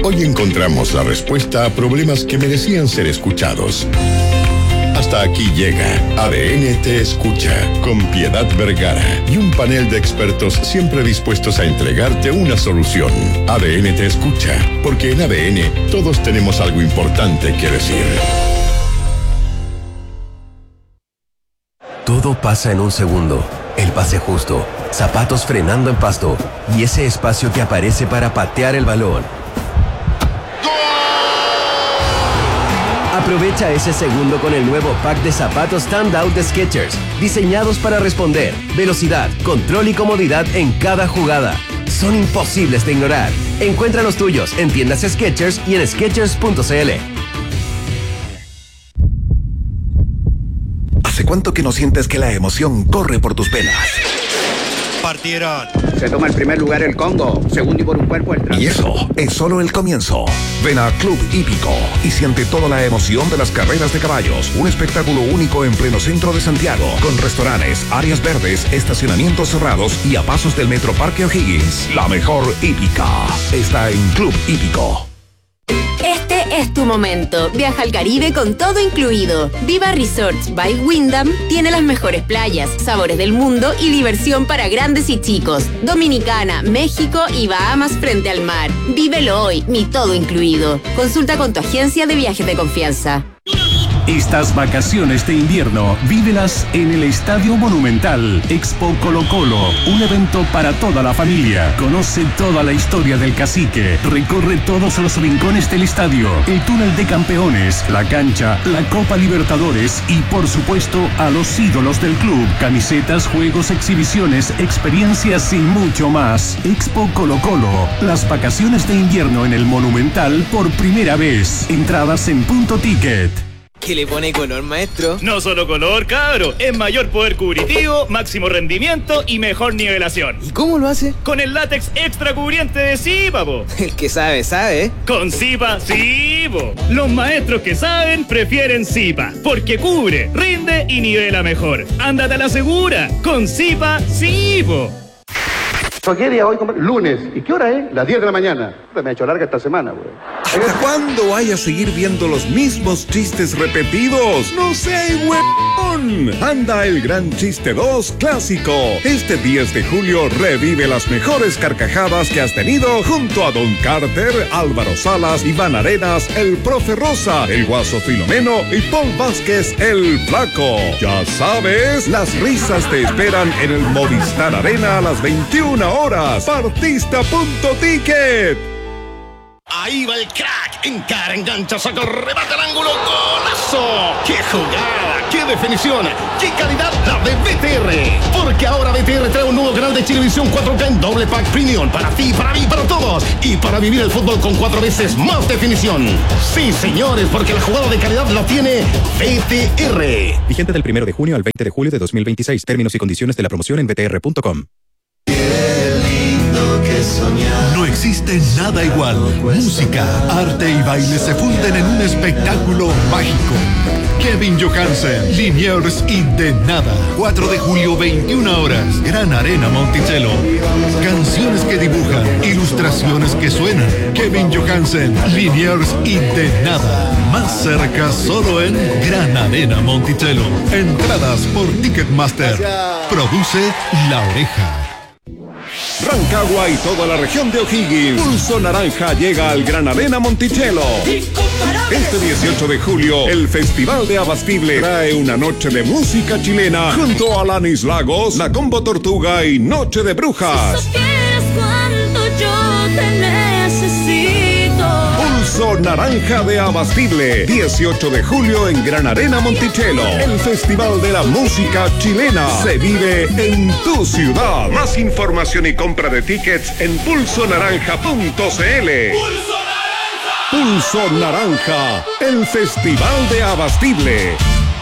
Hoy encontramos la respuesta a problemas que merecían ser escuchados. Hasta aquí llega ADN Te Escucha, con Piedad Vergara y un panel de expertos siempre dispuestos a entregarte una solución. ADN Te Escucha, porque en ADN todos tenemos algo importante que decir. Todo pasa en un segundo. El pase justo, zapatos frenando en pasto y ese espacio que aparece para patear el balón. Aprovecha ese segundo con el nuevo pack de zapatos Standout de Skechers, diseñados para responder, velocidad, control y comodidad en cada jugada. Son imposibles de ignorar. Encuentra los tuyos en tiendas Skechers y en Skechers.cl. ¿Hace cuánto que no sientes que la emoción corre por tus venas? Partieron. Se toma el primer lugar el Congo, segundo y por un cuerpo el Y eso es solo el comienzo. Ven a Club Hípico y siente toda la emoción de las carreras de caballos. Un espectáculo único en pleno centro de Santiago, con restaurantes, áreas verdes, estacionamientos cerrados y a pasos del Metro Parque O'Higgins. La mejor hípica está en Club Hípico. Este es tu momento. Viaja al Caribe con todo incluido. Viva Resorts by Wyndham tiene las mejores playas, sabores del mundo y diversión para grandes y chicos. Dominicana, México y Bahamas frente al mar. Vívelo hoy, mi todo incluido. Consulta con tu agencia de viajes de confianza. Estas vacaciones de invierno, vívelas en el Estadio Monumental. Expo Colo Colo, un evento para toda la familia. Conoce toda la historia del cacique. Recorre todos los rincones del estadio, el túnel de campeones, la cancha, la Copa Libertadores y, por supuesto, a los ídolos del club. Camisetas, juegos, exhibiciones, experiencias y mucho más. Expo Colo Colo, las vacaciones de invierno en el Monumental por primera vez. Entradas en Punto Ticket. ¿Qué le pone color, maestro? No solo color, cabro. Es mayor poder cubritivo, máximo rendimiento y mejor nivelación. ¿Y cómo lo hace? Con el látex extra cubriente de Zipa, po. El que sabe, sabe. Con Zipa, sí, po. Los maestros que saben prefieren Zipa, porque cubre, rinde y nivela mejor. Ándate a la segura. Con Zipa, sí, po. ¿Qué día hoy? Lunes. ¿Y qué hora es? Las 10 de la mañana. Me ha hecho larga esta semana, güey. ¿Hasta cuándo vaya a seguir viendo los mismos chistes repetidos? ¡No sé, huevón! Anda el Gran Chiste 2 Clásico. Este 10 de julio revive las mejores carcajadas que has tenido junto a Don Carter, Álvaro Salas, Iván Arenas, el Profe Rosa, el Guaso Filomeno y Paul Vázquez, el Flaco. Ya sabes, las risas te esperan en el Movistar Arena a las 21 horas. Partista.ticket. Ahí va el crack, encara, engancha, saca, remata el ángulo, ¡golazo! ¡Qué jugada! ¡Qué definición! ¡Qué calidad la de BTR! Porque ahora BTR trae un nuevo canal de Chilevisión 4K en doble pack premium para ti, para mí, para todos y para vivir el fútbol con 4 veces más definición. Sí, señores, porque la jugada de calidad la tiene BTR. Vigente del 1 de junio al 20 de julio de 2026. Términos y condiciones de la promoción en btr.com. No existe nada igual. Música, arte y baile se funden en un espectáculo mágico. Kevin Johansen, Liniers y De Nada. 4 de julio, 21 horas. Gran Arena Monticello. Canciones que dibujan, ilustraciones que suenan. Kevin Johansen, Liniers y De Nada. Más cerca solo en Gran Arena Monticello. Entradas por Ticketmaster. Produce La Oreja. Rancagua y toda la región de O'Higgins. Pulso Naranja llega al Gran Arena Monticello. Este 18 de julio, el Festival de Abastible trae una noche de música chilena junto a Alanis Lagos, La Combo Tortuga y Noche de Brujas. Si supieras cuánto yo te necesito. Pulso Naranja de Abastible, 18 de julio en Gran Arena Monticello. El Festival de la Música Chilena se vive en tu ciudad. Más información y compra de tickets en pulsonaranja.cl. Pulso Naranja, el Festival de Abastible.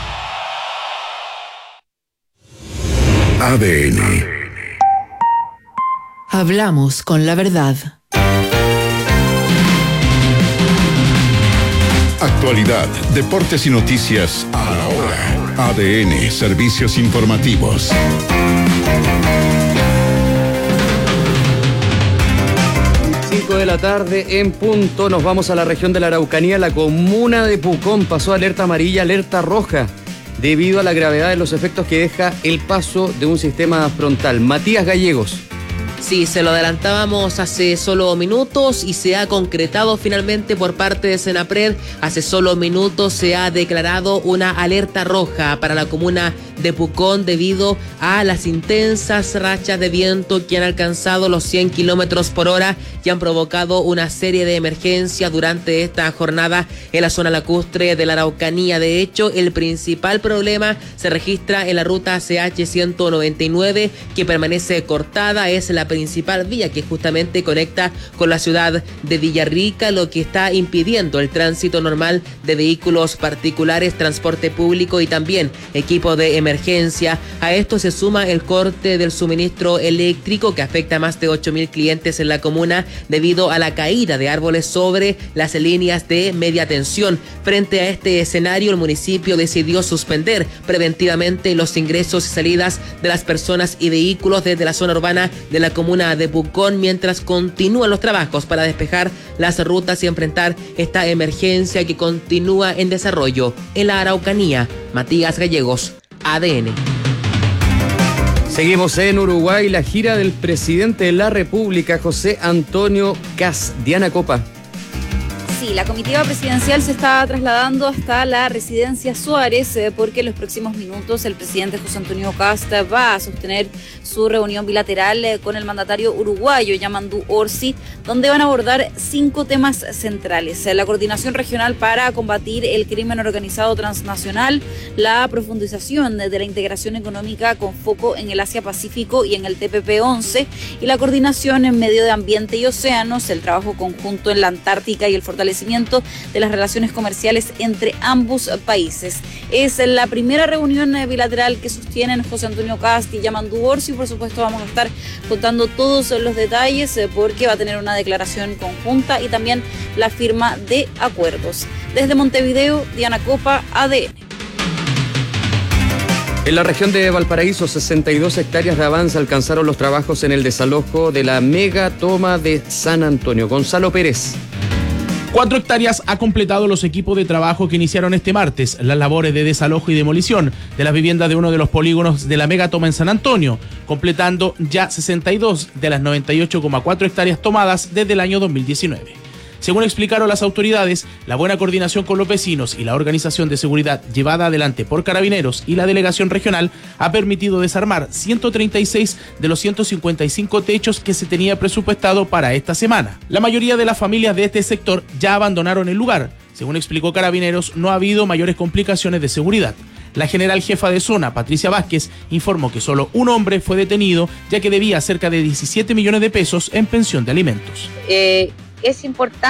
ADN. Hablamos con la verdad. Actualidad, deportes y noticias a la hora. ADN, servicios informativos. 5 de la tarde en punto. Nos vamos a la región de la Araucanía. La comuna de Pucón pasó alerta amarilla, alerta roja, debido a la gravedad de los efectos que deja el paso de un sistema frontal. Matías Gallegos. Sí, se lo adelantábamos hace solo minutos y se ha concretado finalmente por parte de Senapred. Hace solo minutos se ha declarado una alerta roja para la comuna de Pucón debido a las intensas rachas de viento que han alcanzado los 100 kilómetros por hora y han provocado una serie de emergencias durante esta jornada en la zona lacustre de la Araucanía. De hecho, el principal problema se registra en la ruta CH 199, que permanece cortada. Es la principal vía que justamente conecta con la ciudad de Villarrica, lo que está impidiendo el tránsito normal de vehículos particulares, transporte público y también equipo de emergencia. A esto se suma el corte del suministro eléctrico que afecta a más de 8.000 clientes en la comuna debido a la caída de árboles sobre las líneas de media tensión. Frente a este escenario, el municipio decidió suspender preventivamente los ingresos y salidas de las personas y vehículos desde la zona urbana de la comuna de Pucón, mientras continúan los trabajos para despejar las rutas y enfrentar esta emergencia que continúa en desarrollo en la Araucanía. Matías Gallegos, ADN. Seguimos en Uruguay, la gira del presidente de la República, José Antonio Kast. Diana Copa. Sí, la comitiva presidencial se está trasladando hasta la residencia Suárez porque en los próximos minutos el presidente José Antonio Kast va a sostener su reunión bilateral con el mandatario uruguayo Yamandu Orsi, donde van a abordar 5 temas centrales: la coordinación regional para combatir el crimen organizado transnacional, la profundización de la integración económica con foco en el Asia-Pacífico y en el TPP-11, y la coordinación en medio de ambiente y océanos, el trabajo conjunto en la Antártica y el fortalecimiento de las relaciones comerciales entre ambos países. Es la primera reunión bilateral que sostienen José Antonio Kast y Yamandu Orsi. Por supuesto, vamos a estar contando todos los detalles porque va a tener una declaración conjunta y también la firma de acuerdos. Desde Montevideo, Diana Copa, ADN. En la región de Valparaíso, 62 hectáreas de avance alcanzaron los trabajos en el desalojo de la mega toma de San Antonio. Gonzalo Pérez. 4 hectáreas ha completado los equipos de trabajo que iniciaron este martes las labores de desalojo y demolición de las viviendas de uno de los polígonos de la megatoma en San Antonio, completando ya 62 de las 98,4 hectáreas tomadas desde el año 2019. Según explicaron las autoridades, la buena coordinación con los vecinos y la organización de seguridad llevada adelante por Carabineros y la delegación regional ha permitido desarmar 136 de los 155 techos que se tenía presupuestado para esta semana. La mayoría de las familias de este sector ya abandonaron el lugar. Según explicó Carabineros, no ha habido mayores complicaciones de seguridad. La general jefa de zona, Patricia Vázquez, informó que solo un hombre fue detenido, ya que debía cerca de 17 millones de pesos en pensión de alimentos. Es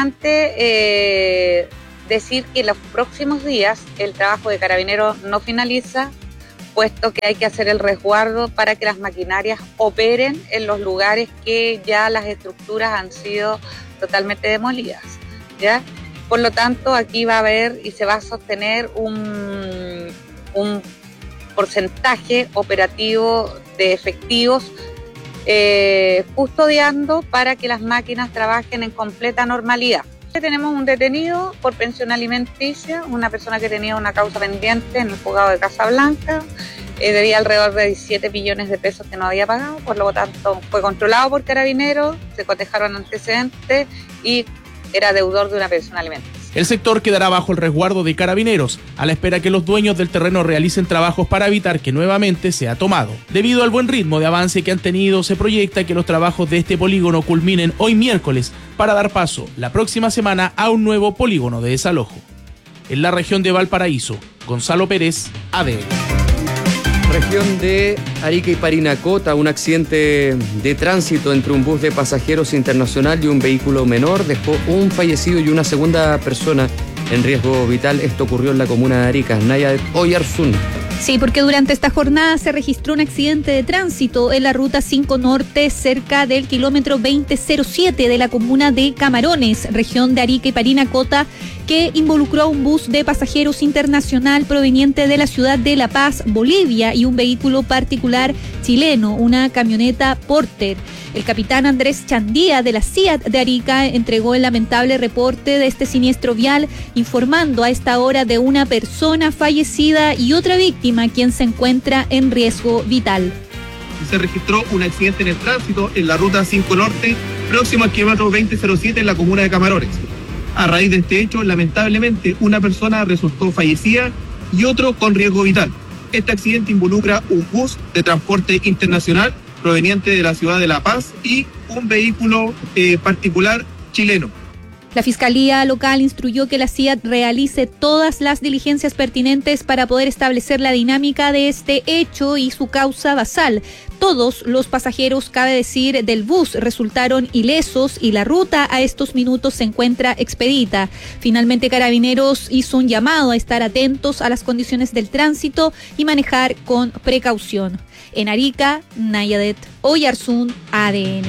importante decir que en los próximos días el trabajo de Carabineros no finaliza, puesto que hay que hacer el resguardo para que las maquinarias operen en los lugares que ya las estructuras han sido totalmente demolidas, ¿ya? Por lo tanto, aquí va a haber y se va a sostener un porcentaje operativo de efectivos custodiando para que las máquinas trabajen en completa normalidad. Tenemos un detenido por pensión alimenticia, una persona que tenía una causa pendiente en el juzgado de Casablanca, debía alrededor de 17 millones de pesos que no había pagado, por lo tanto fue controlado por Carabineros, se cotejaron antecedentes y era deudor de una pensión alimenticia. El sector quedará bajo el resguardo de Carabineros, a la espera que los dueños del terreno realicen trabajos para evitar que nuevamente sea tomado. Debido al buen ritmo de avance que han tenido, se proyecta que los trabajos de este polígono culminen hoy miércoles para dar paso la próxima semana a un nuevo polígono de desalojo. En la región de Valparaíso, Gonzalo Pérez, ADN. Región de Arica y Parinacota, un accidente de tránsito entre un bus de pasajeros internacional y un vehículo menor dejó un fallecido y una segunda persona en riesgo vital. Esto ocurrió en la comuna de Arica. Naya Oyarzún. Sí, porque durante esta jornada se registró un accidente de tránsito en la ruta 5 Norte, cerca del kilómetro 2007 de la comuna de Camarones, región de Arica y Parinacota, que involucró a un bus de pasajeros internacional proveniente de la ciudad de La Paz, Bolivia, y un vehículo particular chileno, una camioneta Porter. El capitán Andrés Chandía de la CIAT de Arica entregó el lamentable reporte de este siniestro vial, informando a esta hora de una persona fallecida y otra víctima quien se encuentra en riesgo vital. Se registró un accidente en el tránsito en la ruta 5 Norte, próximo al kilómetro 2007 en la comuna de Camarones. A raíz de este hecho, lamentablemente, una persona resultó fallecida y otro con riesgo vital. Este accidente involucra un bus de transporte internacional proveniente de la ciudad de La Paz y un vehículo particular chileno. La Fiscalía Local instruyó que la CIAT realice todas las diligencias pertinentes para poder establecer la dinámica de este hecho y su causa basal. Todos los pasajeros, cabe decir, del bus resultaron ilesos y la ruta a estos minutos se encuentra expedita. Finalmente, Carabineros hizo un llamado a estar atentos a las condiciones del tránsito y manejar con precaución. En Arica, Nayadet, Oyarzún, ADN.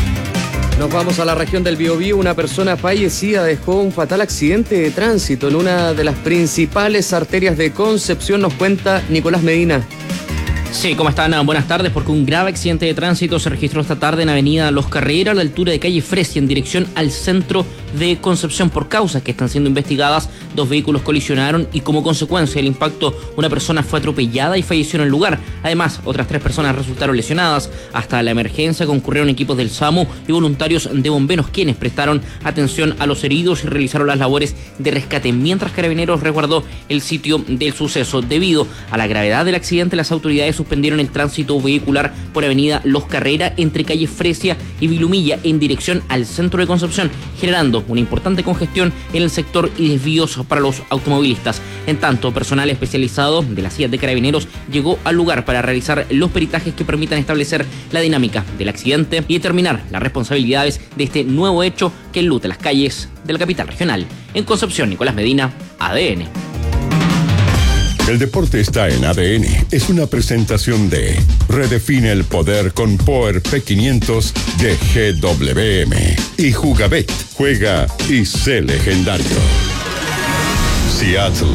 Nos vamos a la región del Biobío. Una persona fallecida dejó un fatal accidente de tránsito en una de las principales arterias de Concepción, nos cuenta Nicolás Medina. Sí, ¿cómo están? Buenas tardes, porque un grave accidente de tránsito se registró esta tarde en avenida Los Carreras, a la altura de calle Fresia, en dirección al centro de Concepción. Por causas que están siendo investigadas, 2 vehículos colisionaron y como consecuencia del impacto, una persona fue atropellada y falleció en el lugar. Además, otras 3 personas resultaron lesionadas. Hasta la emergencia concurrieron equipos del SAMU y voluntarios de bomberos, quienes prestaron atención a los heridos y realizaron las labores de rescate, mientras Carabineros resguardó el sitio del suceso. Debido a la gravedad del accidente, las autoridades suspendieron el tránsito vehicular por avenida Los Carreras entre calle Fresia y Vilumilla en dirección al centro de Concepción, generando una importante congestión en el sector y desvíos para los automovilistas. En tanto, personal especializado de la CIAT de Carabineros llegó al lugar para realizar los peritajes que permitan establecer la dinámica del accidente y determinar las responsabilidades de este nuevo hecho que enluta las calles de la capital regional. En Concepción, Nicolás Medina, ADN. El deporte está en ADN. Es una presentación de Redefine el poder con Power P500 de GWM. Y Jugabet. Juega y sé legendario. Seattle.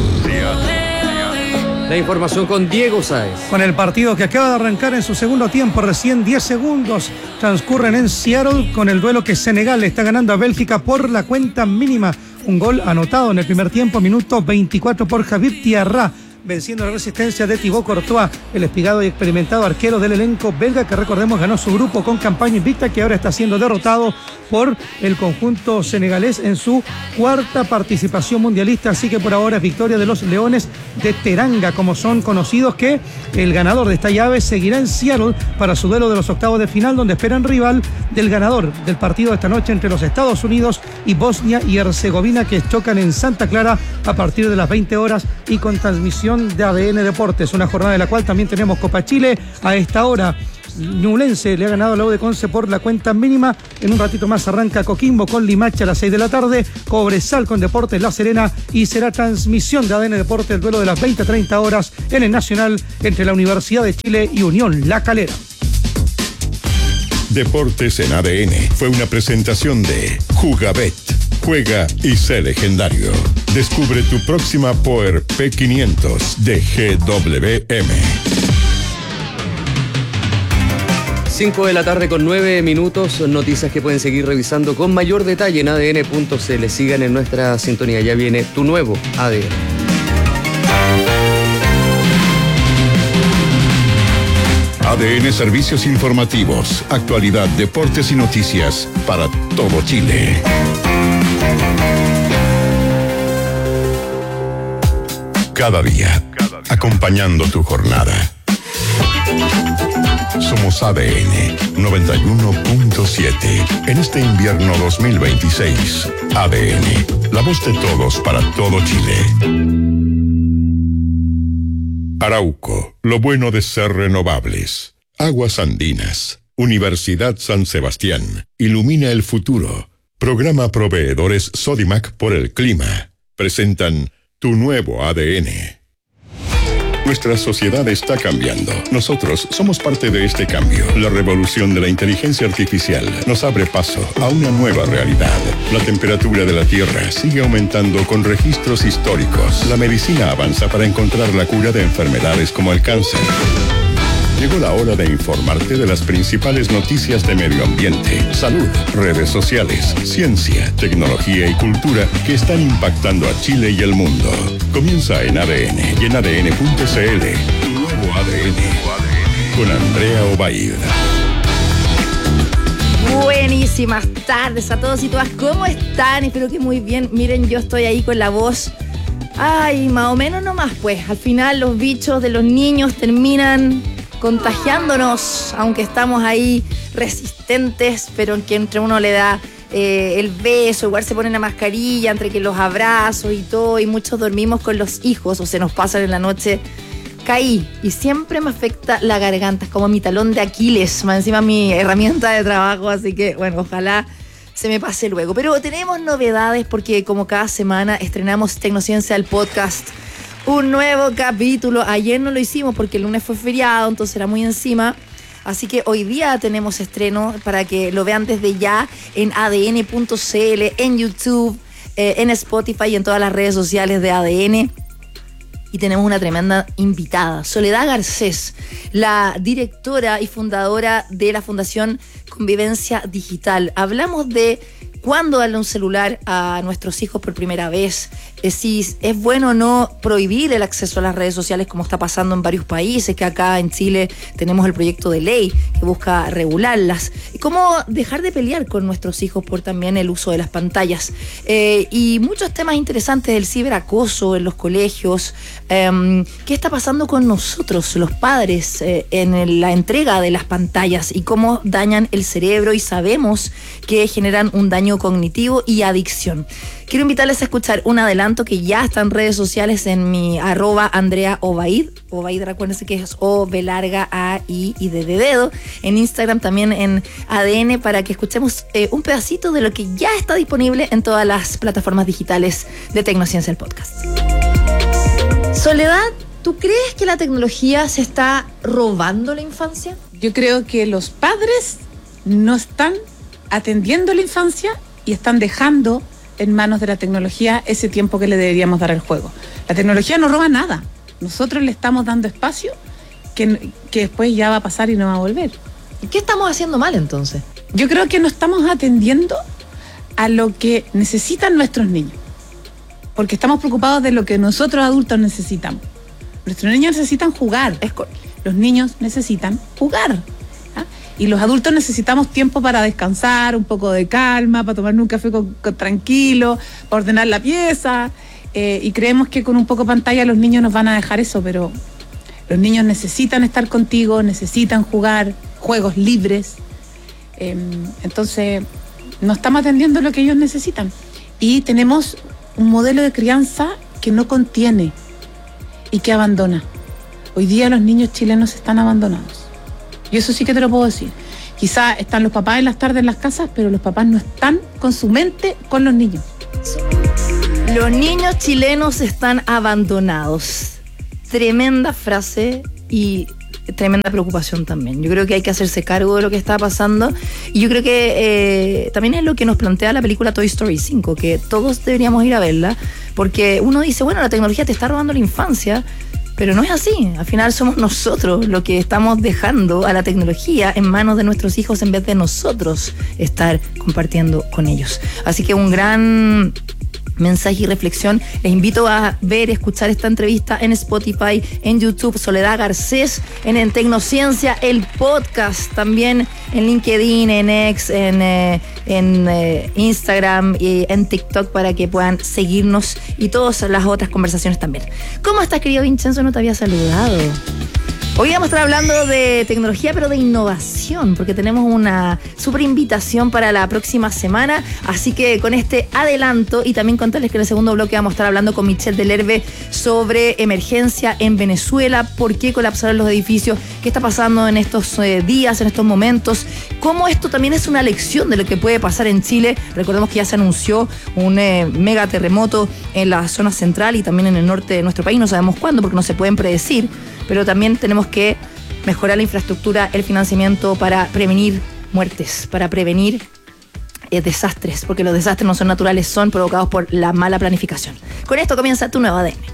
La información con Diego Sáez. Con el partido que acaba de arrancar en su segundo tiempo, recién 10 segundos transcurren en Seattle con el duelo que Senegal le está ganando a Bélgica por la cuenta mínima. Un gol anotado en el primer tiempo, minuto 24 por Habib Diarra, venciendo la resistencia de Thibaut Courtois, el espigado y experimentado arquero del elenco belga que, recordemos, ganó su grupo con campaña invicta, que ahora está siendo derrotado por el conjunto senegalés en su 4ª participación mundialista. Así que por ahora es victoria de los Leones de Teranga, como son conocidos, que el ganador de esta llave seguirá en Seattle para su duelo de los octavos de final, donde esperan rival del ganador del partido de esta noche entre los Estados Unidos y Bosnia y Herzegovina, que chocan en Santa Clara a partir de las 20 horas y con transmisión de ADN Deportes. Una jornada de la cual también tenemos Copa Chile. A esta hora, Ñublense le ha ganado a la U de Conce por la cuenta mínima. En un ratito más arranca Coquimbo con Limache a las 6 de la tarde, Cobresal con Deportes La Serena, y será transmisión de ADN Deportes el duelo de las 20-30 horas en el Nacional entre la Universidad de Chile y Unión La Calera. Deportes en ADN fue una presentación de Jugabet. Juega y sé legendario. Descubre tu próxima Power P500 de GWM. 5 de la tarde con 9 minutos. Noticias que pueden seguir revisando con mayor detalle en ADN.cl. Sigan en nuestra sintonía. Ya viene tu nuevo ADN. ADN Servicios Informativos, actualidad, deportes y noticias para todo Chile. Cada día, acompañando tu jornada. Somos ADN 91.7. En este invierno 2026, ADN, la voz de todos para todo Chile. Arauco, lo bueno de ser renovables. Aguas Andinas. Universidad San Sebastián. Ilumina el futuro. Programa Proveedores Sodimac por el Clima. Presentan tu nuevo ADN. Nuestra sociedad está cambiando. Nosotros somos parte de este cambio. La revolución de la inteligencia artificial nos abre paso a una nueva realidad. La temperatura de la Tierra sigue aumentando con registros históricos. La medicina avanza para encontrar la cura de enfermedades como el cáncer. Llegó la hora de informarte de las principales noticias de medio ambiente, salud, redes sociales, ciencia, tecnología y cultura que están impactando a Chile y el mundo. Comienza en ADN y en ADN.cl. Nuevo ADN. Con Andrea Obaid. Buenísimas tardes a todos y todas. ¿Cómo están? Espero que muy bien. Miren, yo estoy ahí con la voz. Ay, más o menos nomás, pues. Al final los bichos de los niños terminan contagiándonos, aunque estamos ahí resistentes, pero en que entre uno le da el beso, igual se pone la mascarilla, entre que los abrazos y todo, y muchos dormimos con los hijos o se nos pasan en la noche. Caí y siempre me afecta la garganta, es como mi talón de Aquiles, más encima mi herramienta de trabajo, así que bueno, ojalá se me pase luego. Pero tenemos novedades porque como cada semana estrenamos Tecnociencia, el podcast. Un nuevo capítulo. Ayer no lo hicimos porque el lunes fue feriado, entonces era muy encima. Así que hoy día tenemos estreno para que lo vean desde ya en adn.cl, en YouTube, en Spotify y en todas las redes sociales de ADN. Y tenemos una tremenda invitada, Soledad Garcés, la directora y fundadora de la Fundación Convivencia Digital. Hablamos de cuándo darle un celular a nuestros hijos por primera vez, si es bueno o no prohibir el acceso a las redes sociales como está pasando en varios países, que acá en Chile tenemos el proyecto de ley que busca regularlas, y cómo dejar de pelear con nuestros hijos por también el uso de las pantallas, y muchos temas interesantes del ciberacoso en los colegios, qué está pasando con nosotros, los padres, en la entrega de las pantallas y cómo dañan el cerebro y sabemos que generan un daño cognitivo y adicción. Quiero invitarles a escuchar un adelanto que ya está en redes sociales en mi @Andrea Obaid. Obaid, recuérdense que es O-B larga A-I y de dedo. En Instagram también en ADN para que escuchemos un pedacito de lo que ya está disponible en todas las plataformas digitales de Tecnociencia, el podcast. Soledad, ¿tú crees que la tecnología se está robando la infancia? Yo creo que los padres no están atendiendo la infancia y están dejando en manos de la tecnología ese tiempo que le deberíamos dar al juego. La tecnología no roba nada. Nosotros le estamos dando espacio que después ya va a pasar y no va a volver. ¿Y qué estamos haciendo mal entonces? Yo creo que no estamos atendiendo a lo que necesitan nuestros niños. Porque estamos preocupados de lo que nosotros adultos necesitamos. Nuestros niños necesitan jugar. Los niños necesitan jugar. Y los adultos necesitamos tiempo para descansar, un poco de calma, para tomarnos un café tranquilo, para ordenar la pieza. Y creemos que con un poco de pantalla los niños nos van a dejar eso, pero los niños necesitan estar contigo, necesitan jugar, juegos libres. Entonces, no estamos atendiendo lo que ellos necesitan. Y tenemos un modelo de crianza que no contiene y que abandona. Hoy día los niños chilenos están abandonados. Y eso sí que te lo puedo decir. Quizá están los papás en las tardes en las casas, pero los papás no están con su mente con los niños. Los niños chilenos están abandonados. Tremenda frase y tremenda preocupación también. Yo creo que hay que hacerse cargo de lo que está pasando. Y yo creo que también es lo que nos plantea la película Toy Story 5, que todos deberíamos ir a verla, porque uno dice, bueno, la tecnología te está robando la infancia, pero no es así. Al final somos nosotros los que estamos dejando a la tecnología en manos de nuestros hijos en vez de nosotros estar compartiendo con ellos. Así que un gran mensaje y reflexión. Les invito a ver, escuchar esta entrevista en Spotify, en YouTube, Soledad Garcés, en Tecnociencia, el podcast, también en LinkedIn, en X, en Instagram y en TikTok para que puedan seguirnos y todas las otras conversaciones también. ¿Cómo estás, querido Vincenzo? No te había saludado. Hoy vamos a estar hablando de tecnología, pero de innovación, porque tenemos una súper invitación para la próxima semana. Así que con este adelanto, y también contarles que en el segundo bloque vamos a estar hablando con Michelle Delerbe sobre emergencia en Venezuela, por qué colapsaron los edificios, qué está pasando en estos días, en estos momentos, cómo esto también es una lección de lo que puede pasar en Chile. Recordemos que ya se anunció un mega terremoto en la zona central y también en el norte de nuestro país. No sabemos cuándo porque no se pueden predecir, pero también tenemos que mejorar la infraestructura, el financiamiento para prevenir muertes, para prevenir desastres, porque los desastres no son naturales, son provocados por la mala planificación. Con esto comienza tu nuevo ADN.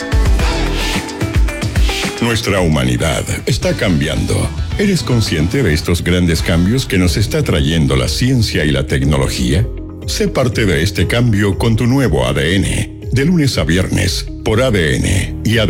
Nuestra humanidad está cambiando. ¿Eres consciente de estos grandes cambios que nos está trayendo la ciencia y la tecnología? Sé parte de este cambio con tu nuevo ADN, de lunes a viernes, por ADN y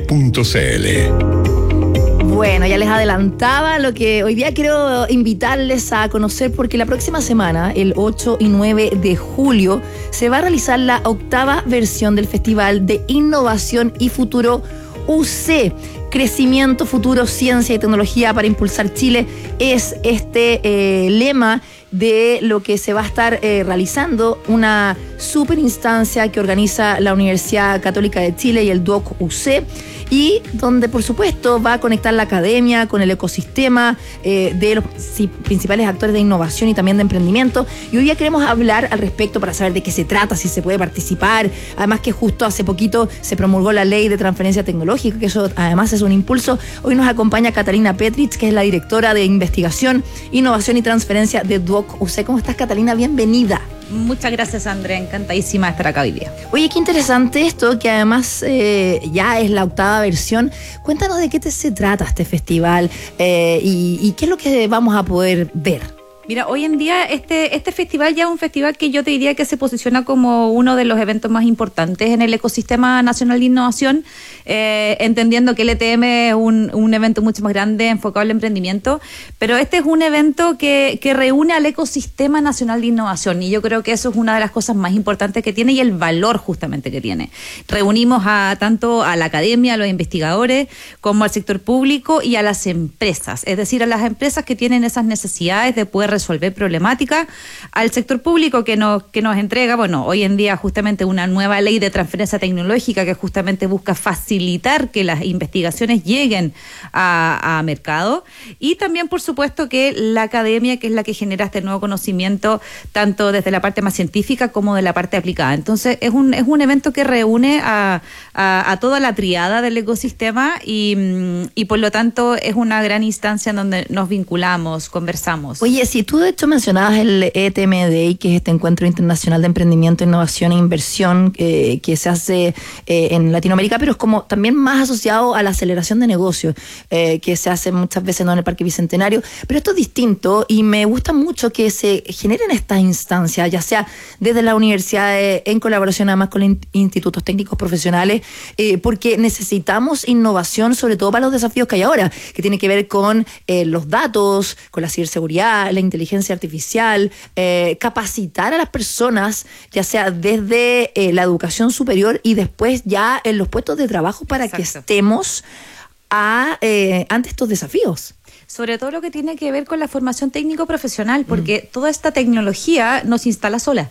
ADN.cl. Bueno, ya les adelantaba lo que hoy día quiero invitarles a conocer, porque la próxima semana, el 8 y 9 de julio, se va a realizar la 8ª versión del Festival de Innovación y Futuro UC. Crecimiento, futuro, ciencia y tecnología para impulsar Chile es este lema de lo que se va a estar realizando, una super instancia que organiza la Universidad Católica de Chile y el DUOC UC, y donde por supuesto va a conectar la academia con el ecosistema de los principales actores de innovación y también de emprendimiento. Y hoy día queremos hablar al respecto para saber de qué se trata, si se puede participar. Además que justo hace poquito se promulgó la ley de transferencia tecnológica, que eso además es un impulso. Hoy nos acompaña Catalina Petrich, que es la directora de investigación, innovación y transferencia de DUOC UC. ¿Cómo estás, Catalina? Bienvenida. Muchas gracias, Andrea. Encantadísima de estar acá hoy día. Oye, qué interesante esto, que además ya es la 8ª versión. Cuéntanos de qué se trata este festival y qué es lo que vamos a poder ver. Mira, hoy en día este festival ya es un festival que yo te diría que se posiciona como uno de los eventos más importantes en el ecosistema nacional de innovación, entendiendo que el ETM es un evento mucho más grande, enfocado al emprendimiento, pero este es un evento que reúne al ecosistema nacional de innovación, y yo creo que eso es una de las cosas más importantes que tiene y el valor justamente que tiene. Reunimos tanto a la academia, a los investigadores, como al sector público y a las empresas, es decir, a las empresas que tienen esas necesidades de poder resolver problemáticas, al sector público que nos entrega, bueno, hoy en día justamente una nueva ley de transferencia tecnológica que justamente busca facilitar que las investigaciones lleguen a mercado, y también por supuesto que la academia, que es la que genera este nuevo conocimiento tanto desde la parte más científica como de la parte aplicada. Entonces es un evento que reúne a toda la triada del ecosistema y por lo tanto es una gran instancia en donde nos vinculamos, conversamos. Oye, si tú de hecho mencionabas el ETM Day, que es este Encuentro Internacional de Emprendimiento, Innovación e Inversión que se hace en Latinoamérica, pero es como también más asociado a la aceleración de negocios, que se hace muchas veces no en el Parque Bicentenario, pero esto es distinto y me gusta mucho que se generen estas instancias, ya sea desde la universidad en colaboración además con los institutos técnicos profesionales, porque necesitamos innovación, sobre todo para los desafíos que hay ahora, que tiene que ver con los datos, con la ciberseguridad, la inteligencia artificial, capacitar a las personas, ya sea desde la educación superior y después ya en los puestos de trabajo, para Exacto. que estemos ante estos desafíos. Sobre todo lo que tiene que ver con la formación técnico-profesional, porque toda esta tecnología no se instala sola.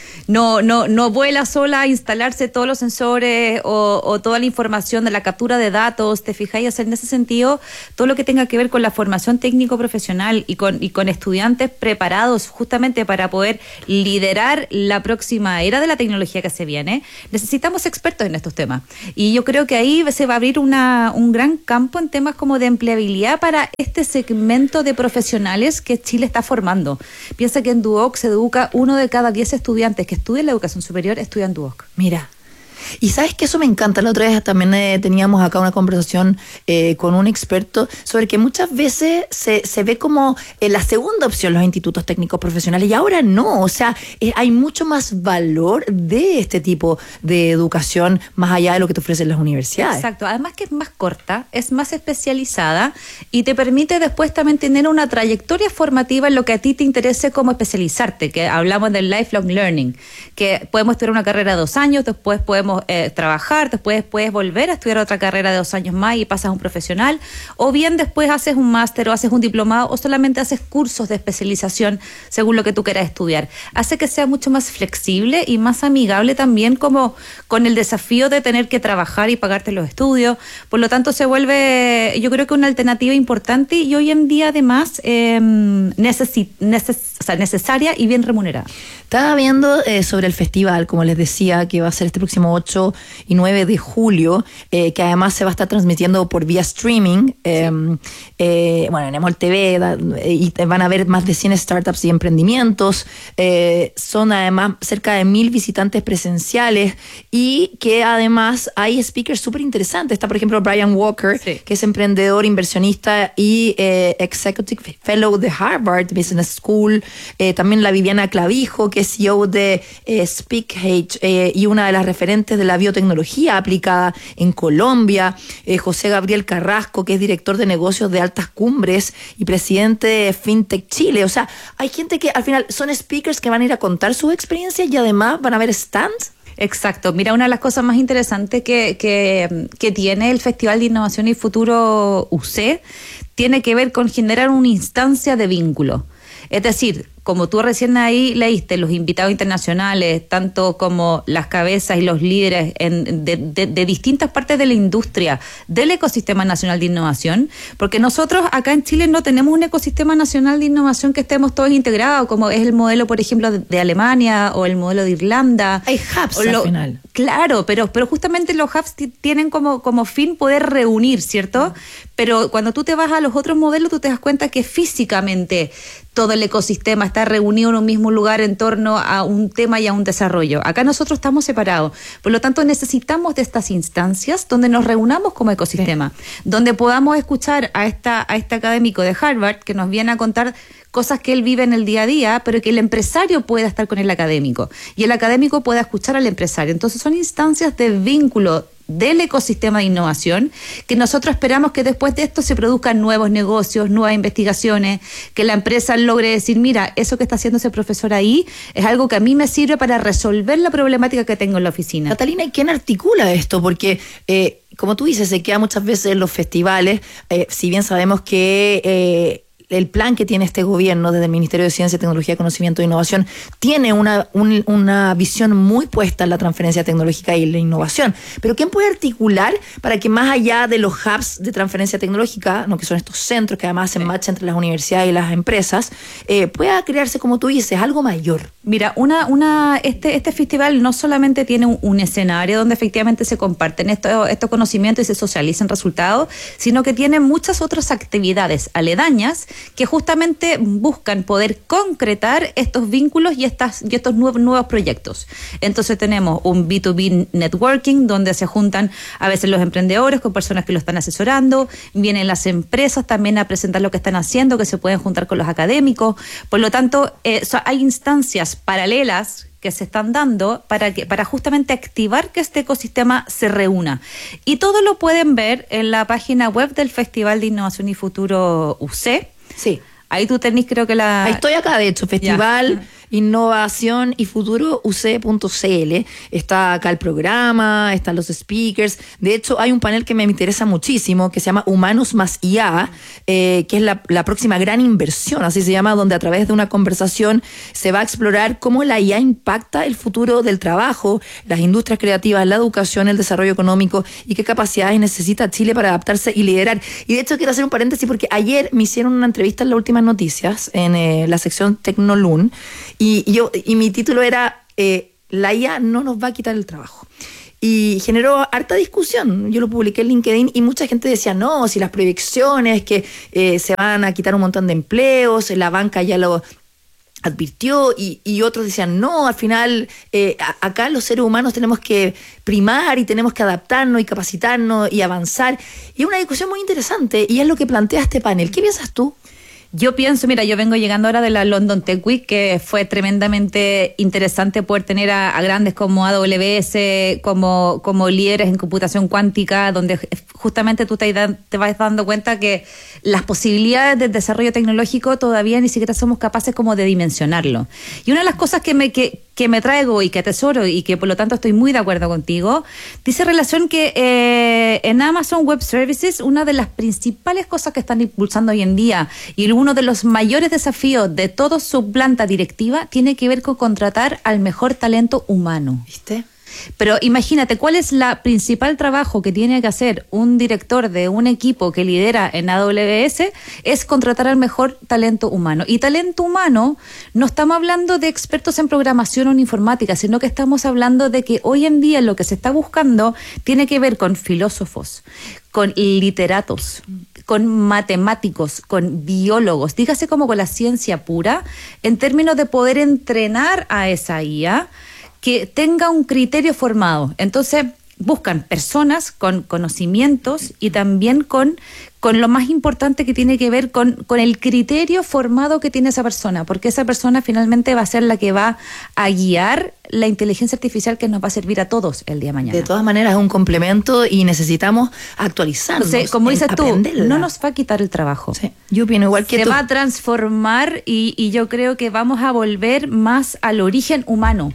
No vuela sola a instalarse todos los sensores o toda la información de la captura de datos, ¿te fijáis? En ese sentido, todo lo que tenga que ver con la formación técnico-profesional y con estudiantes preparados justamente para poder liderar la próxima era de la tecnología que se viene, necesitamos expertos en estos temas. Y yo creo que ahí se va a abrir un gran campo en temas como de empleabilidad para este segmento de profesionales que Chile está formando. Piensa que en DUOC se educa 1 de cada 10 estudiantes que estudian la educación superior, estudian DUOC. Mira. Y sabes que eso me encanta. La otra vez también teníamos acá una conversación con un experto sobre que muchas veces se ve como la segunda opción los institutos técnicos profesionales, y ahora no. O sea, hay mucho más valor de este tipo de educación más allá de lo que te ofrecen las universidades. Exacto. Además que es más corta, es más especializada y te permite después también tener una trayectoria formativa en lo que a ti te interese como especializarte, que hablamos del lifelong learning, que podemos tener una carrera de 2 años, después podemos podemos trabajar, después puedes volver a estudiar otra carrera de 2 años más y pasas a un profesional, o bien después haces un máster o haces un diplomado o solamente haces cursos de especialización según lo que tú quieras estudiar. Hace que sea mucho más flexible y más amigable también como con el desafío de tener que trabajar y pagarte los estudios. Por lo tanto, se vuelve, yo creo que una alternativa importante y hoy en día además necesaria y bien remunerada. Estaba viendo sobre el festival, como les decía, que va a ser este próximo 8 y 9 de julio, que además se va a estar transmitiendo por vía streaming, bueno, en Emol TV, y van a haber más de 100 startups y emprendimientos, son además cerca de 1.000 visitantes presenciales y que además hay speakers súper interesantes. Está, por ejemplo, Brian Walker, que es emprendedor, inversionista y Executive Fellow de Harvard Business School, también la Viviana Clavijo, que es CEO de SpeakH y una de las referentes de la biotecnología aplicada en Colombia, José Gabriel Carrasco, que es director de negocios de Altas Cumbres y presidente de FinTech Chile. O sea, hay gente que al final son speakers que van a ir a contar sus experiencias y además van a ver stands. Exacto. Mira, una de las cosas más interesantes que tiene el Festival de Innovación y Futuro UC tiene que ver con generar una instancia de vínculo. Es decir, como tú recién ahí leíste, los invitados internacionales, tanto como las cabezas y los líderes de distintas partes de la industria, del ecosistema nacional de innovación, porque nosotros acá en Chile no tenemos un ecosistema nacional de innovación que estemos todos integrados, como es el modelo, por ejemplo, de Alemania o el modelo de Irlanda. Hay hubs al final. Claro, pero justamente los hubs tienen como fin poder reunir, ¿cierto? Pero cuando tú te vas a los otros modelos, tú te das cuenta que físicamente todo el ecosistema está reunido en un mismo lugar en torno a un tema y a un desarrollo. Acá nosotros estamos separados. Por lo tanto, necesitamos de estas instancias donde nos reunamos como ecosistema, donde podamos escuchar a este académico de Harvard que nos viene a contar cosas que él vive en el día a día, pero que el empresario pueda estar con el académico y el académico pueda escuchar al empresario. Entonces son instancias de vínculo del ecosistema de innovación que nosotros esperamos que después de esto se produzcan nuevos negocios, nuevas investigaciones, que la empresa logre decir, mira, eso que está haciendo ese profesor ahí es algo que a mí me sirve para resolver la problemática que tengo en la oficina. Catalina, ¿y quién articula esto? Porque como tú dices, se queda muchas veces en los festivales, si bien sabemos que el plan que tiene este gobierno desde el Ministerio de Ciencia, Tecnología, Conocimiento e Innovación tiene una visión muy puesta en la transferencia tecnológica y la innovación. Pero ¿quién puede articular para que más allá de los hubs de transferencia tecnológica, ¿no?, que son estos centros que además hacen marcha entre las universidades y las empresas, pueda crearse, como tú dices, algo mayor? Mira, este festival no solamente tiene un escenario donde efectivamente se comparten estos conocimientos y se socializan resultados, sino que tiene muchas otras actividades aledañas que justamente buscan poder concretar estos vínculos y estos nuevos proyectos. Entonces tenemos un B2B networking donde se juntan a veces los emprendedores con personas que lo están asesorando, vienen las empresas también a presentar lo que están haciendo, que se pueden juntar con los académicos. Por lo tanto, hay instancias paralelas que se están dando para justamente activar que este ecosistema se reúna. Y todo lo pueden ver en la página web del Festival de Innovación y Futuro UC. Sí. Ahí tú tenés, creo que Ahí estoy acá, de hecho, Festival Innovación y Futuro UC.cl. Está acá el programa, están los speakers. De hecho, hay un panel que me interesa muchísimo que se llama Humanos más IA, que es la próxima gran inversión, así se llama, donde a través de una conversación se va a explorar cómo la IA impacta el futuro del trabajo, las industrias creativas, la educación, el desarrollo económico y qué capacidades necesita Chile para adaptarse y liderar. Y de hecho quiero hacer un paréntesis porque ayer me hicieron una entrevista en Las Últimas Noticias en la sección Tecnolun y mi título era la IA no nos va a quitar el trabajo. Y generó harta discusión. Yo lo publiqué en LinkedIn y mucha gente decía, no, si las proyecciones que se van a quitar un montón de empleos, la banca ya lo advirtió, y otros decían, no, al final acá los seres humanos tenemos que primar y tenemos que adaptarnos y capacitarnos y avanzar. Y es una discusión muy interesante y es lo que plantea este panel. ¿Qué piensas tú? Yo pienso, mira, yo vengo llegando ahora de la London Tech Week, que fue tremendamente interesante poder tener a grandes como AWS, como líderes en computación cuántica, donde justamente tú te vas dando cuenta que las posibilidades de desarrollo tecnológico todavía ni siquiera somos capaces como de dimensionarlo. Y una de las cosas que que me traigo y que atesoro y que por lo tanto estoy muy de acuerdo contigo, dice relación que en Amazon Web Services una de las principales cosas que están impulsando hoy en día y uno de los mayores desafíos de toda su planta directiva tiene que ver con contratar al mejor talento humano. ¿Viste? Pero imagínate, ¿cuál es la principal trabajo que tiene que hacer un director de un equipo que lidera en AWS? Es contratar al mejor talento humano. Y talento humano, no estamos hablando de expertos en programación o en informática, sino que estamos hablando de que hoy en día lo que se está buscando tiene que ver con filósofos, con literatos, con matemáticos, con biólogos, dígase como con la ciencia pura, en términos de poder entrenar a esa IA que tenga un criterio formado. Entonces, buscan personas con conocimientos y también con lo más importante que tiene que ver con el criterio formado que tiene esa persona, porque esa persona finalmente va a ser la que va a guiar la inteligencia artificial que nos va a servir a todos el día de mañana. De todas maneras es un complemento y necesitamos actualizarnos. Entonces, como dices tú, aprenderla. no nos va a quitar el trabajo. Sí, yo opino igual que Se tú. va a transformar y yo creo que vamos a volver más al origen humano.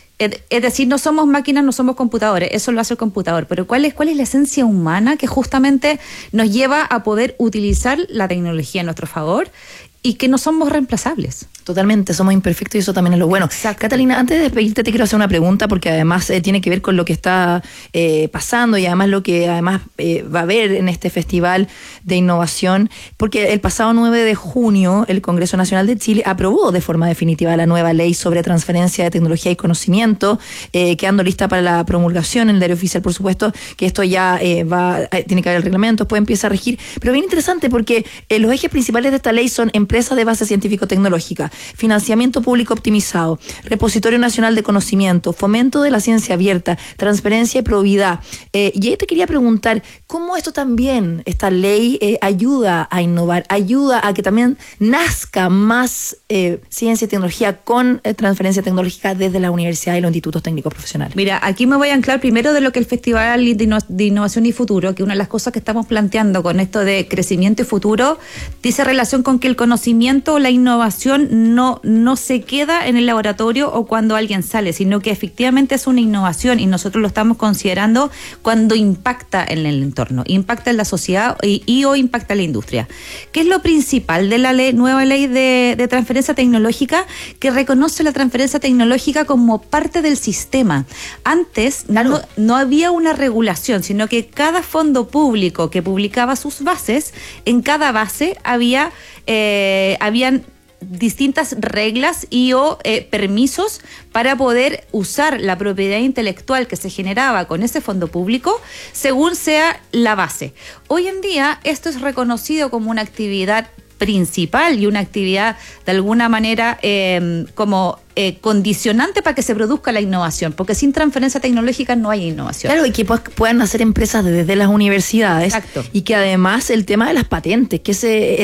Es decir, no somos máquinas, no somos computadores, eso lo hace el computador, pero ¿cuál es la esencia humana que justamente nos lleva a poder utilizar la tecnología a nuestro favor y que no somos reemplazables? Totalmente, somos imperfectos y eso también es lo bueno. Exacto. Catalina, antes de despedirte te quiero hacer una pregunta porque además tiene que ver con lo que está pasando y además lo que va a haber en este festival de innovación, porque el pasado 9 de junio el Congreso Nacional de Chile aprobó de forma definitiva la nueva ley sobre transferencia de tecnología y conocimiento, quedando lista para la promulgación en el diario oficial, por supuesto, que esto ya tiene que haber el reglamento, después empieza a regir, pero bien interesante porque los ejes principales de esta ley son empresas de base científico-tecnológica, financiamiento público optimizado, repositorio nacional de conocimiento, fomento de la ciencia abierta, transparencia y probidad. Y ahí te quería preguntar, ¿cómo esto también, esta ley, ayuda a innovar, ayuda a que también nazca más ciencia y tecnología con transferencia tecnológica desde la universidad y los institutos técnicos profesionales? Mira, aquí me voy a anclar primero de lo que el Festival de Innovación y Futuro, que una de las cosas que estamos planteando con esto de crecimiento y futuro, dice relación con que el conocimiento o la innovación no se queda en el laboratorio o cuando alguien sale, sino que efectivamente es una innovación y nosotros lo estamos considerando cuando impacta en el entorno, impacta en la sociedad o impacta en la industria. ¿Qué es lo principal de la nueva ley de transferencia tecnológica? Que reconoce la transferencia tecnológica como parte del sistema. Antes no había una regulación, sino que cada fondo público que publicaba sus bases, en cada base habían distintas reglas o permisos para poder usar la propiedad intelectual que se generaba con ese fondo público según sea la base. Hoy en día esto es reconocido como una actividad principal y una actividad de alguna manera como condicionante para que se produzca la innovación, porque sin transferencia tecnológica no hay innovación. Claro, y que puedan hacer empresas desde las universidades. Exacto. Y que además el tema de las patentes, que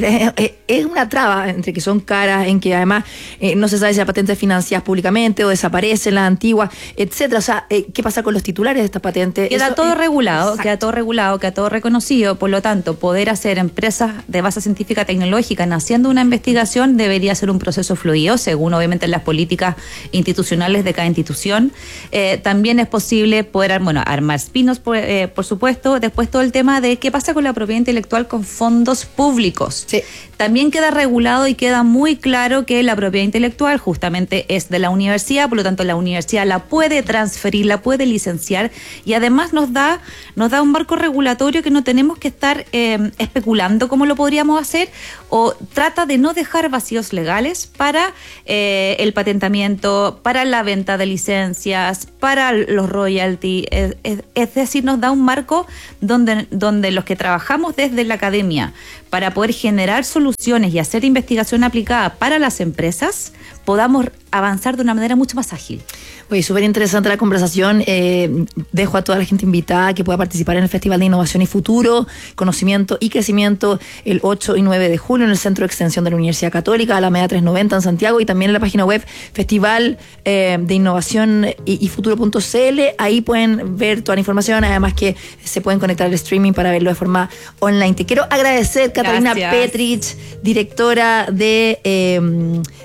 es una traba entre que son caras, en que además no se sabe si las patentes financiadas públicamente o desaparecen las antiguas, etcétera. O sea, ¿qué pasa con los titulares de estas patentes? Queda todo regulado, queda todo reconocido, por lo tanto, poder hacer empresas de base científica tecnológica haciendo una investigación debería ser un proceso fluido, según obviamente las políticas institucionales de cada institución. También es posible poder armar spin-offs, por supuesto. Después todo el tema de qué pasa con la propiedad intelectual con fondos públicos. Sí. También queda regulado y queda muy claro que la propiedad intelectual justamente es de la universidad, por lo tanto la universidad la puede transferir, la puede licenciar y además nos da un marco regulatorio que no tenemos que estar especulando cómo lo podríamos hacer o trata de no dejar vacíos legales para el patentamiento, para la venta de licencias, para los royalties, es decir, nos da un marco donde los que trabajamos desde la academia para poder generar soluciones y hacer investigación aplicada para las empresas, podamos avanzar de una manera mucho más ágil. Oye, súper interesante la conversación. Dejo a toda la gente invitada que pueda participar en el Festival de Innovación y Futuro, Conocimiento y Crecimiento el 8 y 9 de julio en el Centro de Extensión de la Universidad Católica, Alameda 390 en Santiago, y también en la página web Festival de Innovación y Futuro.cl. Ahí pueden ver toda la información, además que se pueden conectar al streaming para verlo de forma online. Te quiero agradecer, Catalina Petrich, directora de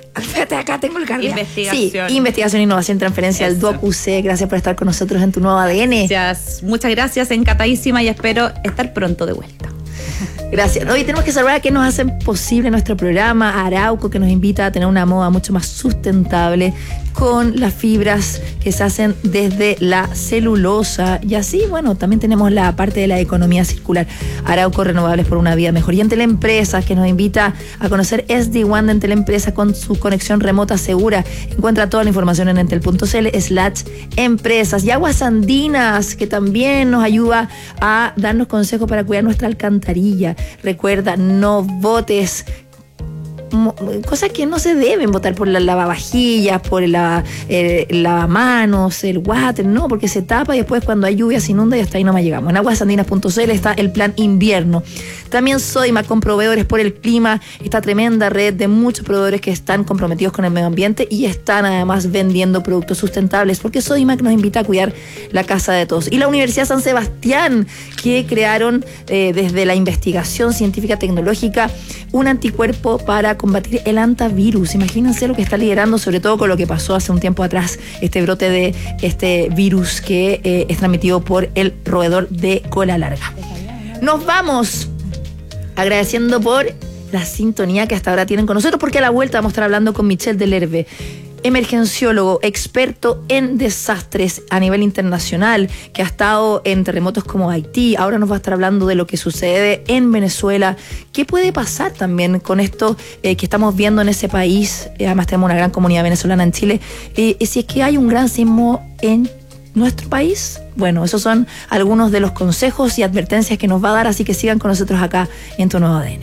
Espérate, acá tengo el cardio. Investigación. Sí, investigación, innovación, transferencia del DuoQC. Gracias por estar con nosotros en tu nuevo ADN. Muchas gracias, encantadísima y espero estar pronto de vuelta. Gracias. Hoy tenemos que saludar a quienes nos hacen posible nuestro programa, Arauco, que nos invita a tener una moda mucho más sustentable con las fibras que se hacen desde la celulosa. Y así, bueno, también tenemos la parte de la economía circular. Arauco, renovables por una vida mejor. Y Entel Empresas, que nos invita a conocer SD-WAN de Entel Empresas con su conexión remota segura. Encuentra toda la información en entel.cl/empresas. Y Aguas Andinas, que también nos ayuda a darnos consejos para cuidar nuestra alcantarilla. Recuerda, no botes cosas que no se deben botar por las lavavajillas, por el lavamanos, el water, no, porque se tapa y después cuando hay lluvia se inunda y hasta ahí nomás llegamos. En aguasandinas.cl está el plan invierno. También Sodimac con proveedores por el clima, esta tremenda red de muchos proveedores que están comprometidos con el medio ambiente y están además vendiendo productos sustentables, porque Sodimac nos invita a cuidar la casa de todos. Y la Universidad San Sebastián, que crearon desde la investigación científica tecnológica un anticuerpo para combatir el hantavirus. Imagínense lo que está liderando, sobre todo con lo que pasó hace un tiempo atrás, este brote de este virus que es transmitido por el roedor de cola larga. Nos vamos agradeciendo por la sintonía que hasta ahora tienen con nosotros, porque a la vuelta vamos a estar hablando con Michelle Delerve, emergenciólogo, experto en desastres a nivel internacional, que ha estado en terremotos como Haití. Ahora nos va a estar hablando de lo que sucede en Venezuela. ¿Qué puede pasar también con esto que estamos viendo en ese país? Además tenemos una gran comunidad venezolana en Chile. Si es que hay un gran sismo en nuestro país, bueno, esos son algunos de los consejos y advertencias que nos va a dar, así que sigan con nosotros acá en Tu Nuevo ADN.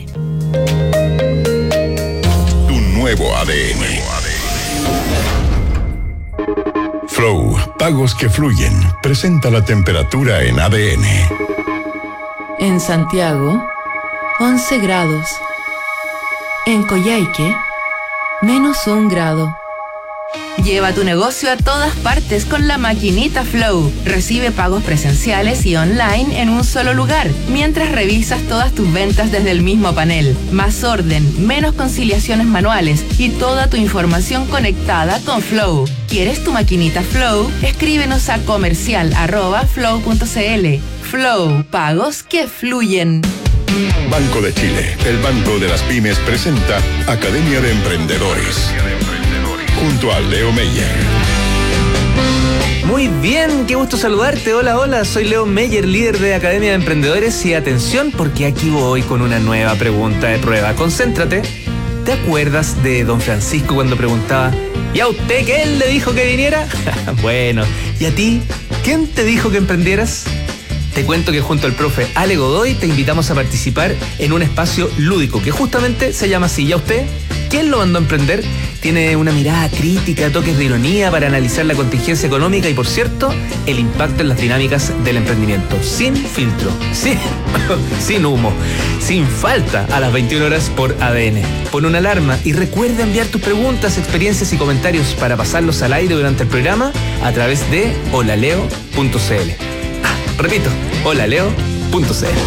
Tu Nuevo ADN. Flow, pagos que fluyen. Presenta la temperatura en ADN. En Santiago, 11 grados. En Coyhaique, -1 grado. Lleva tu negocio a todas partes con la maquinita Flow. Recibe pagos presenciales y online en un solo lugar, mientras revisas todas tus ventas desde el mismo panel. Más orden, menos conciliaciones manuales y toda tu información conectada con Flow. ¿Quieres tu maquinita Flow? Escríbenos a comercial@flow.cl. Flow, pagos que fluyen. Banco de Chile, el banco de las pymes, presenta Academia de Emprendedores. Junto a Leo Meyer. Muy bien, qué gusto saludarte. Hola, soy Leo Meyer, líder de Academia de Emprendedores. Y atención, porque aquí voy con una nueva pregunta de prueba. Concéntrate. ¿Te acuerdas de don Francisco cuando preguntaba: ¿y a usted quién le dijo que viniera? Bueno, ¿y a ti? ¿Quién te dijo que emprendieras? Te cuento que junto al profe Ale Godoy te invitamos a participar en un espacio lúdico que justamente se llama así. ¿Y a usted? ¿Quién lo mandó a emprender? Tiene una mirada crítica, toques de ironía para analizar la contingencia económica y, por cierto, el impacto en las dinámicas del emprendimiento. Sin filtro, sin humo, sin falta, a las 21 horas por ADN. Pon una alarma y recuerda enviar tus preguntas, experiencias y comentarios para pasarlos al aire durante el programa a través de holaleo.cl. Repito, holaleo.cl.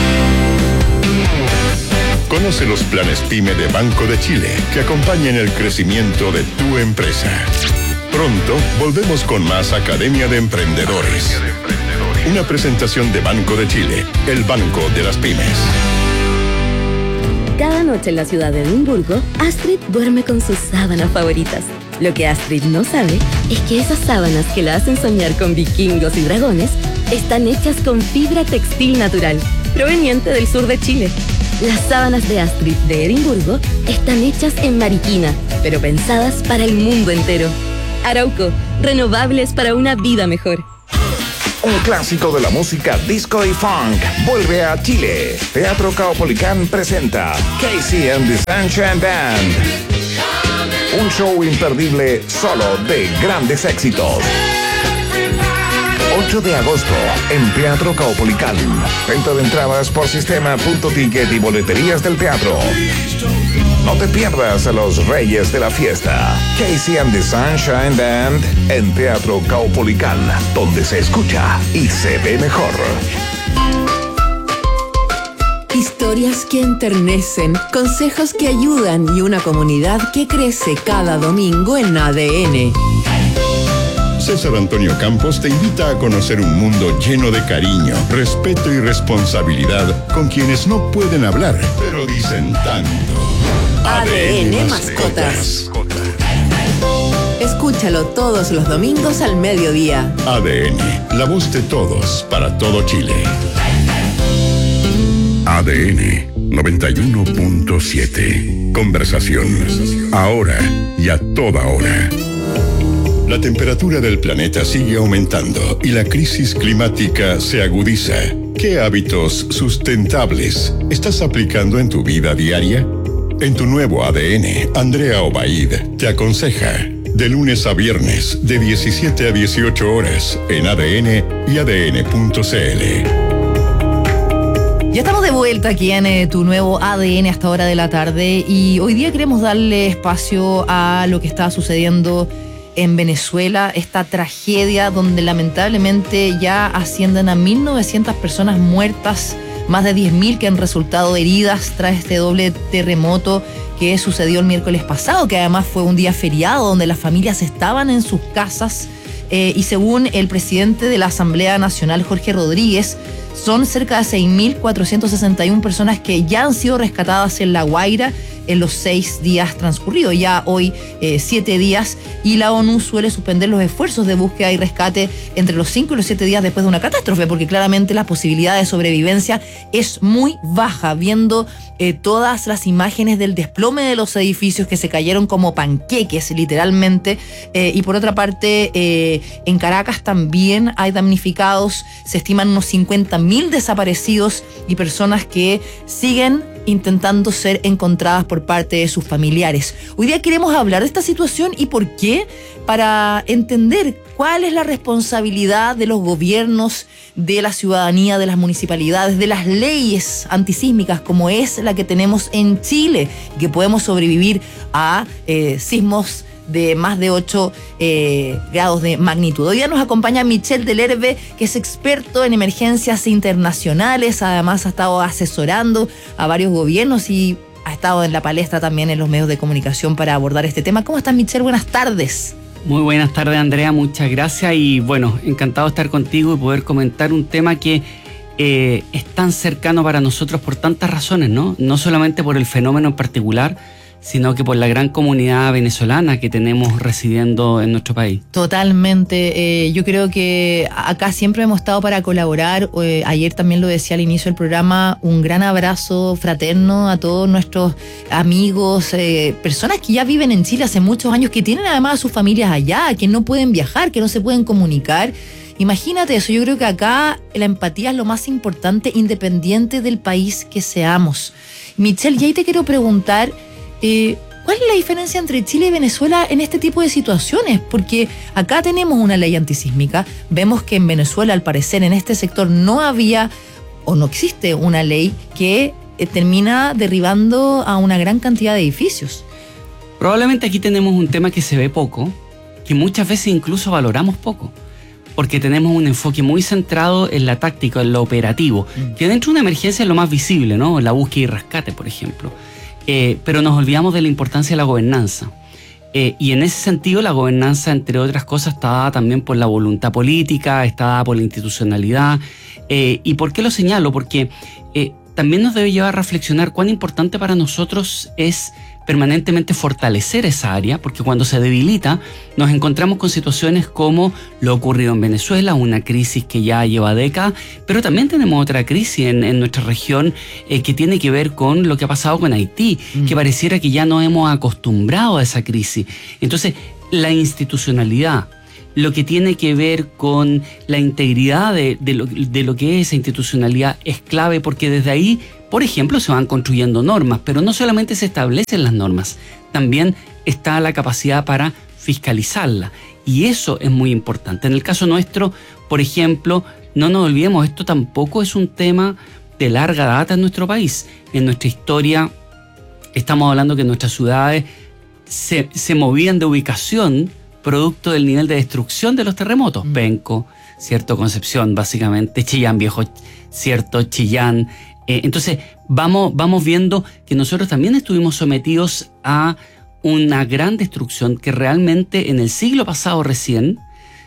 Conoce los planes PYME de Banco de Chile que acompañan el crecimiento de tu empresa. Pronto volvemos con más Academia de Emprendedores. Una presentación de Banco de Chile, el banco de las pymes. Cada noche en la ciudad de Edimburgo, Astrid duerme con sus sábanas favoritas. Lo que Astrid no sabe es que esas sábanas que la hacen soñar con vikingos y dragones están hechas con fibra textil natural, proveniente del sur de Chile. Las sábanas de Astrid de Edimburgo están hechas en Mariquina, pero pensadas para el mundo entero. Arauco, renovables para una vida mejor. Un clásico de la música disco y funk vuelve a Chile. Teatro Caupolicán presenta Casey and the Sunshine Band. Un show imperdible solo de grandes éxitos. 8 de agosto en Teatro Caupolicán. Venta de entradas por sistema.ticket y boleterías del teatro. No te pierdas a los reyes de la fiesta. Casey and the Sunshine Band en Teatro Caupolicán, donde se escucha y se ve mejor. Y Historias que enternecen, consejos que ayudan y una comunidad que crece cada domingo en ADN. César Antonio Campos te invita a conocer un mundo lleno de cariño, respeto y responsabilidad con quienes no pueden hablar, pero dicen tanto. ADN Mascotas. Escúchalo todos los domingos al mediodía. ADN, la voz de todos para todo Chile. ADN 91.7. Conversación. Ahora y a toda hora. La temperatura del planeta sigue aumentando y la crisis climática se agudiza. ¿Qué hábitos sustentables estás aplicando en tu vida diaria? En tu nuevo ADN, Andrea Obaid te aconseja de lunes a viernes de 17 a 18 horas en ADN y ADN.cl. Ya estamos de vuelta aquí en tu nuevo ADN hasta hora de la tarde y hoy día queremos darle espacio a lo que está sucediendo en Venezuela, esta tragedia donde lamentablemente ya ascienden a 1.900 personas muertas, más de 10.000 que han resultado heridas tras este doble terremoto que sucedió el miércoles pasado, que además fue un día feriado donde las familias estaban en sus casas y según el presidente de la Asamblea Nacional, Jorge Rodríguez, son cerca de 6.461 personas que ya han sido rescatadas en La Guaira en los 6 días transcurridos, ya hoy 7 días, y la ONU suele suspender los esfuerzos de búsqueda y rescate entre los 5 y los 7 días después de una catástrofe, porque claramente la posibilidad de sobrevivencia es muy baja, viendo todas las imágenes del desplome de los edificios que se cayeron como panqueques, literalmente, y por otra parte, en Caracas también hay damnificados, se estiman unos 50.000 desaparecidos y personas que siguen intentando ser encontradas por parte de sus familiares. Hoy día queremos hablar de esta situación y por qué, para entender cuál es la responsabilidad de los gobiernos, de la ciudadanía, de las municipalidades, de las leyes antisísmicas como es la que tenemos en Chile, y que podemos sobrevivir a sismos de más de 8 grados de magnitud. Hoy día nos acompaña Michel Delerve, que es experto en emergencias internacionales, además ha estado asesorando a varios gobiernos y ha estado en la palestra también en los medios de comunicación para abordar este tema. ¿Cómo estás, Michel? Buenas tardes. Muy buenas tardes, Andrea, muchas gracias y bueno, encantado de estar contigo y poder comentar un tema que es tan cercano para nosotros por tantas razones, ¿no? No solamente por el fenómeno en particular, sino que por la gran comunidad venezolana que tenemos residiendo en nuestro país. Totalmente. Yo creo que acá siempre hemos estado para colaborar. Ayer también lo decía al inicio del programa, un gran abrazo fraterno a todos nuestros amigos, personas que ya viven en Chile hace muchos años, que tienen además a sus familias allá, que no pueden viajar, que no se pueden comunicar. Imagínate eso, yo creo que acá la empatía es lo más importante, independiente del país que seamos. Michelle, y ahí te quiero preguntar, ¿cuál es la diferencia entre Chile y Venezuela en este tipo de situaciones? Porque acá tenemos una ley antisísmica, vemos que en Venezuela al parecer en este sector no había o no existe una ley que termina derribando a una gran cantidad de edificios. Probablemente aquí tenemos un tema que se ve poco, que muchas veces incluso valoramos poco, porque tenemos un enfoque muy centrado en la táctica, en lo operativo, que dentro de una emergencia es lo más visible, ¿no? La búsqueda y rescate, por ejemplo. Pero nos olvidamos de la importancia de la gobernanza. Y en ese sentido, la gobernanza, entre otras cosas, está dada también por la voluntad política, está dada por la institucionalidad. ¿Y por qué lo señalo? Porque también nos debe llevar a reflexionar cuán importante para nosotros es permanentemente fortalecer esa área, porque cuando se debilita nos encontramos con situaciones como lo ocurrido en Venezuela, una crisis que ya lleva décadas, pero también tenemos otra crisis en nuestra región que tiene que ver con lo que ha pasado con Haití, que pareciera que ya nos hemos acostumbrado a esa crisis. Entonces, la institucionalidad, lo que tiene que ver con la integridad de lo que es esa institucionalidad es clave, porque desde ahí, por ejemplo, se van construyendo normas, pero no solamente se establecen las normas, también está la capacidad para fiscalizarlas, y eso es muy importante. En el caso nuestro, por ejemplo, no nos olvidemos, esto tampoco es un tema de larga data en nuestro país. En nuestra historia estamos hablando que nuestras ciudades se movían de ubicación producto del nivel de destrucción de los terremotos. Penco, ¿cierto? Concepción, básicamente, Chillán Viejo, ¿cierto? Chillán, Entonces, vamos viendo que nosotros también estuvimos sometidos a una gran destrucción que realmente en el siglo pasado recién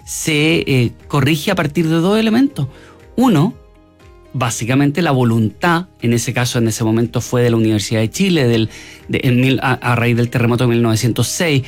se corrige a partir de dos elementos. Uno, básicamente la voluntad, en ese caso, en ese momento fue de la Universidad de Chile, a raíz del terremoto de 1906,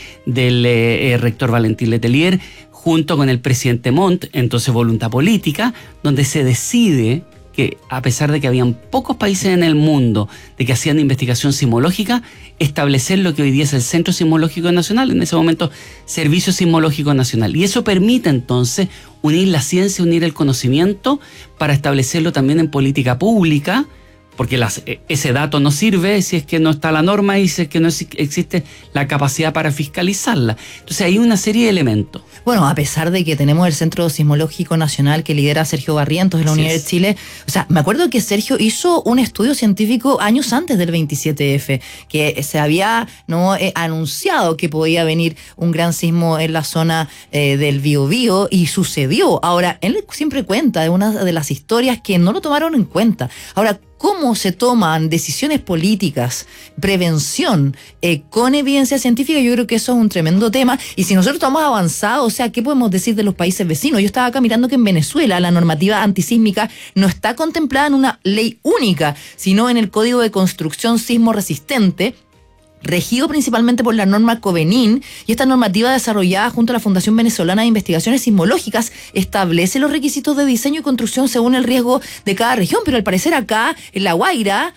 del rector Valentín Letelier, junto con el presidente Montt, entonces voluntad política, donde se decide que a pesar de que habían pocos países en el mundo de que hacían investigación sismológica, establecer lo que hoy día es el Centro Sismológico Nacional, en ese momento Servicio Sismológico Nacional. Y eso permite entonces unir la ciencia, unir el conocimiento para establecerlo también en política pública, porque ese dato no sirve si es que no está la norma y si es que no existe la capacidad para fiscalizarla. Entonces hay una serie de elementos. Bueno, a pesar de que tenemos el Centro Sismológico Nacional que lidera Sergio Barrientos de la Universidad de Chile, o sea, me acuerdo que Sergio hizo un estudio científico años antes del 27F, que se había anunciado que podía venir un gran sismo en la zona del Biobío y sucedió. Ahora, él siempre cuenta de una de las historias que no lo tomaron en cuenta. Ahora, ¿cómo se toman decisiones políticas, prevención, con evidencia científica? Yo creo que eso es un tremendo tema. Y si nosotros estamos avanzados, o sea, ¿qué podemos decir de los países vecinos? Yo estaba acá mirando que en Venezuela la normativa antisísmica no está contemplada en una ley única, sino en el Código de Construcción Sismo Resistente, regido principalmente por la norma Covenin, y esta normativa desarrollada junto a la Fundación Venezolana de Investigaciones Sismológicas establece los requisitos de diseño y construcción según el riesgo de cada región, pero al parecer acá, en La Guaira,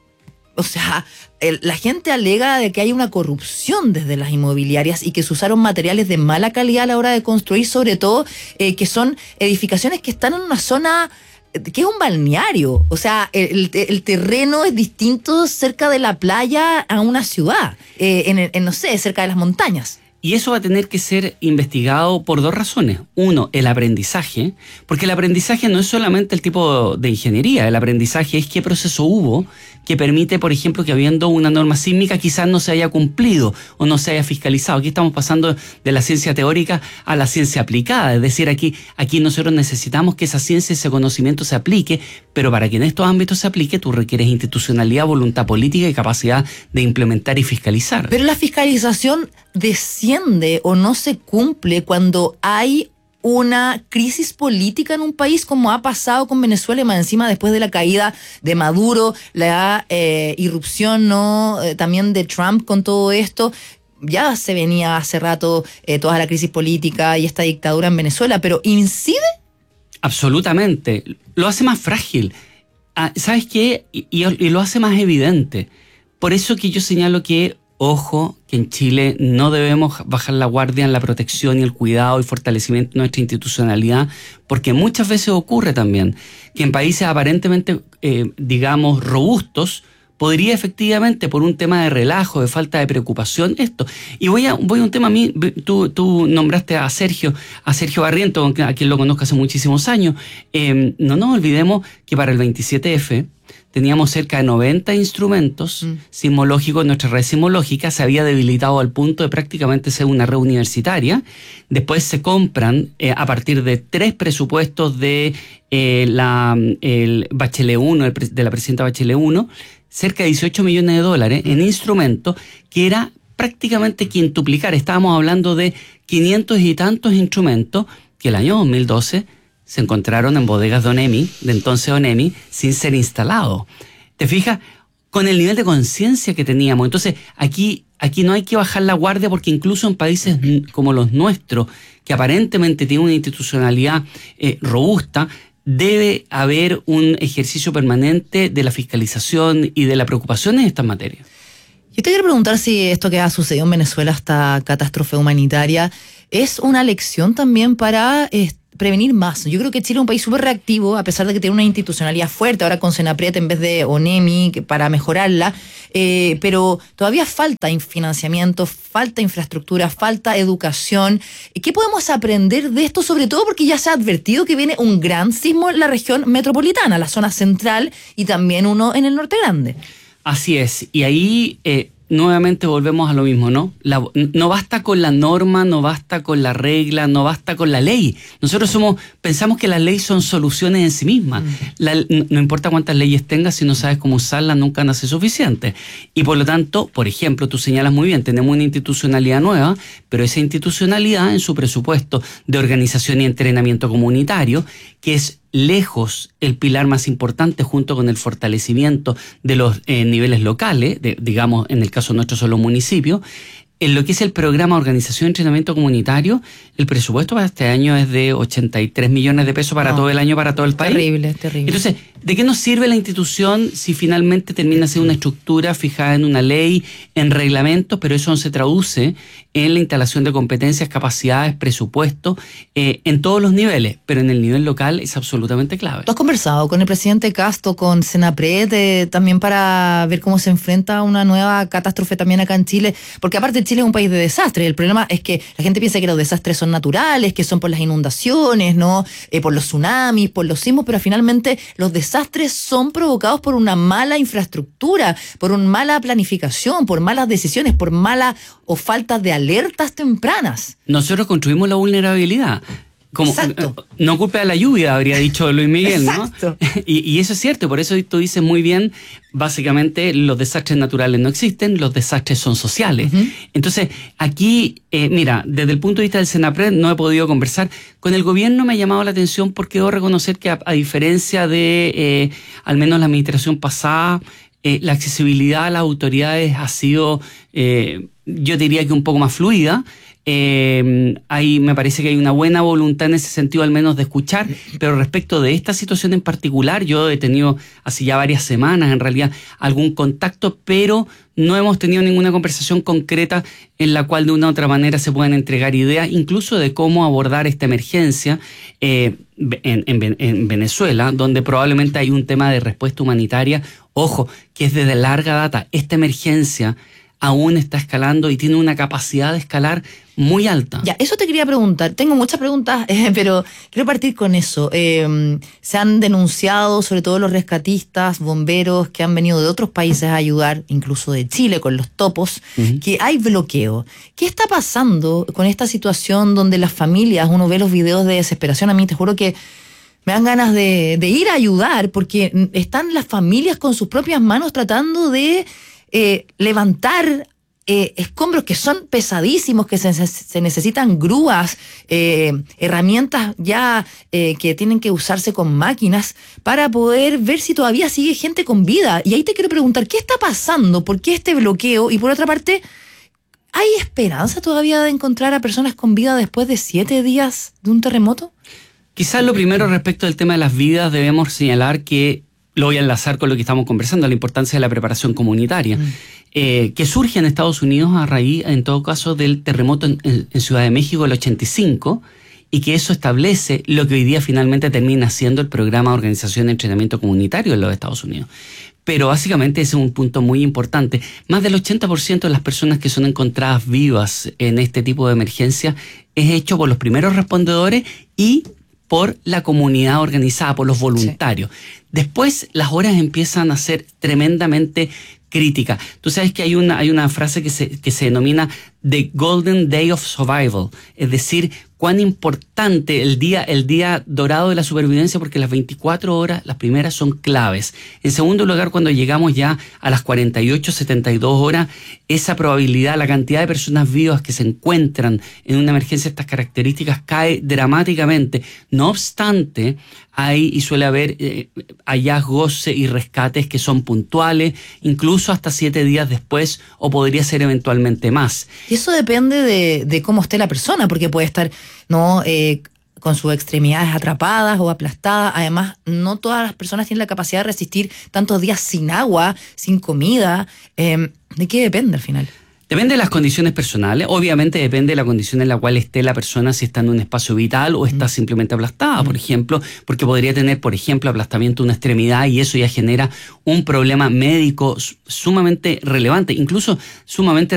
o sea, la gente alega de que hay una corrupción desde las inmobiliarias y que se usaron materiales de mala calidad a la hora de construir, sobre todo que son edificaciones que están en una zona que es un balneario, o sea, el terreno es distinto cerca de la playa a una ciudad, no sé, cerca de las montañas. Y eso va a tener que ser investigado por dos razones. Uno, el aprendizaje, porque el aprendizaje no es solamente el tipo de ingeniería, el aprendizaje es qué proceso hubo que permite, por ejemplo, que habiendo una norma sísmica quizás no se haya cumplido o no se haya fiscalizado. Aquí estamos pasando de la ciencia teórica a la ciencia aplicada, es decir, aquí nosotros necesitamos que esa ciencia, ese conocimiento se aplique, pero para que en estos ámbitos se aplique, tú requieres institucionalidad, voluntad política y capacidad de implementar y fiscalizar. Pero la fiscalización desciende o no se cumple cuando hay una crisis política en un país, como ha pasado con Venezuela, y más encima después de la caída de Maduro, la irrupción también de Trump con todo esto. Ya se venía hace rato toda la crisis política y esta dictadura en Venezuela, pero ¿incide? Absolutamente. Lo hace más frágil. ¿Sabes qué? Y lo hace más evidente. Por eso que yo señalo que ojo, que en Chile no debemos bajar la guardia en la protección y el cuidado y fortalecimiento de nuestra institucionalidad, porque muchas veces ocurre también que en países aparentemente, digamos, robustos, podría efectivamente, por un tema de relajo, de falta de preocupación, esto. Y voy a un tema, tú nombraste a Sergio Barrientos, a quien lo conozco hace muchísimos años. No nos olvidemos que para el 27F, teníamos cerca de 90 instrumentos sismológicos. Nuestra red sismológica se había debilitado al punto de prácticamente ser una red universitaria. Después se compran a partir de 3 presupuestos de el Bachelet 1, de la presidenta Bachelet 1, cerca de $18 millones en instrumentos, que era prácticamente quintuplicar. Estábamos hablando de 500 y tantos instrumentos que el año 2012 se encontraron en bodegas de ONEMI, de entonces ONEMI, sin ser instalados. ¿Te fijas? Con el nivel de conciencia que teníamos. Entonces, aquí no hay que bajar la guardia, porque incluso en países como los nuestros, que aparentemente tienen una institucionalidad robusta, debe haber un ejercicio permanente de la fiscalización y de la preocupación en estas materias. Yo te quiero preguntar si esto que ha sucedido en Venezuela, esta catástrofe humanitaria, es una lección también para prevenir más. Yo creo que Chile es un país súper reactivo, a pesar de que tiene una institucionalidad fuerte, ahora con Senapred en vez de ONEMI, para mejorarla, pero todavía falta financiamiento, falta infraestructura, falta educación. ¿Qué podemos aprender de esto? Sobre todo porque ya se ha advertido que viene un gran sismo en la región metropolitana, la zona central, y también uno en el norte grande. Así es, y ahí nuevamente volvemos a lo mismo, ¿no? No basta con la norma, no basta con la regla, no basta con la ley. Nosotros pensamos que las leyes son soluciones en sí mismas. No importa cuántas leyes tengas, si no sabes cómo usarlas, nunca van a ser suficientes. Y por lo tanto, por ejemplo, tú señalas muy bien, tenemos una institucionalidad nueva, pero esa institucionalidad en su presupuesto de organización y entrenamiento comunitario, que es lejos el pilar más importante junto con el fortalecimiento de los niveles locales, digamos en el caso nuestro son los municipios. En lo que es el programa de organización y entrenamiento comunitario, el presupuesto para este año es de 83 millones de pesos para todo el año, para todo el país. Terrible. Entonces, ¿de qué nos sirve la institución si finalmente termina siendo una estructura fijada en una ley, en reglamentos, pero eso no se traduce en la instalación de competencias, capacidades, presupuesto, en todos los niveles, pero en el nivel local es absolutamente clave? ¿Tú has conversado con el presidente Castro, con Senapred, también para ver cómo se enfrenta a una nueva catástrofe también acá en Chile? Porque aparte Chile es un país de desastres. El problema es que la gente piensa que los desastres son naturales, que son por las inundaciones, ¿no? Por los tsunamis, por los sismos, pero finalmente los desastres son provocados por una mala infraestructura, por una mala planificación, por malas decisiones, por mala o falta de alertas tempranas. Nosotros construimos la vulnerabilidad. Exacto. No culpe a la lluvia, habría dicho Luis Miguel, ¿no? Exacto. Y eso es cierto, por eso tú dices muy bien, básicamente los desastres naturales no existen, los desastres son sociales. Entonces, aquí, mira, desde el punto de vista del Senapred no he podido conversar. Con el gobierno me ha llamado la atención porque debo reconocer que a diferencia de, al menos la administración pasada, la accesibilidad a las autoridades ha sido, yo diría que un poco más fluida. Ahí me parece que hay una buena voluntad en ese sentido, al menos de escuchar, pero respecto de esta situación en particular, yo he tenido hace ya varias semanas en realidad algún contacto, pero no hemos tenido ninguna conversación concreta en la cual de una u otra manera se puedan entregar ideas, incluso de cómo abordar esta emergencia en Venezuela, donde probablemente hay un tema de respuesta humanitaria, ojo, que es desde larga data. Esta emergencia aún está escalando y tiene una capacidad de escalar muy alta. Ya, eso te quería preguntar. Tengo muchas preguntas, pero quiero partir con eso. Se han denunciado, sobre todo los rescatistas, bomberos que han venido de otros países a ayudar, incluso de Chile con los topos, que hay bloqueo. ¿Qué está pasando con esta situación donde las familias, uno ve los videos de desesperación? A mí te juro que me dan ganas de ir a ayudar porque están las familias con sus propias manos tratando de levantar escombros que son pesadísimos, que se necesitan grúas, herramientas ya que tienen que usarse con máquinas para poder ver si todavía sigue gente con vida. Y ahí te quiero preguntar, ¿qué está pasando? ¿Por qué este bloqueo? Y por otra parte, ¿hay esperanza todavía de encontrar a personas con vida después de 7 días de un terremoto? Quizás lo primero respecto al tema de las vidas debemos señalar que lo voy a enlazar con lo que estamos conversando, la importancia de la preparación comunitaria, que surge en Estados Unidos a raíz, en todo caso, del terremoto en Ciudad de México del 85, y que eso establece lo que hoy día finalmente termina siendo el programa de organización de entrenamiento comunitario en los Estados Unidos. Pero básicamente ese es un punto muy importante. Más del 80% de las personas que son encontradas vivas en este tipo de emergencia es hecho por los primeros respondedores y por la comunidad organizada, por los voluntarios. Sí. Después las horas empiezan a ser tremendamente críticas. Tú sabes que hay una frase que se denomina The Golden Day of Survival, es decir, cuán importante el día dorado de la supervivencia, porque las 24 horas, las primeras, son claves. En segundo lugar, cuando llegamos ya a las 48, 72 horas, esa probabilidad, la cantidad de personas vivas que se encuentran en una emergencia de estas características cae dramáticamente. No obstante, hay y suele haber hallazgos y rescates que son puntuales, incluso hasta 7 días después, o podría ser eventualmente más. Y eso depende de cómo esté la persona, porque puede estar con sus extremidades atrapadas o aplastadas. Además, no todas las personas tienen la capacidad de resistir tantos días sin agua, sin comida. ¿De qué depende al final? Depende de las condiciones personales, obviamente depende de la condición en la cual esté la persona, si está en un espacio vital o está simplemente aplastada, por ejemplo, porque podría tener, por ejemplo, aplastamiento de una extremidad y eso ya genera un problema médico sumamente relevante, incluso sumamente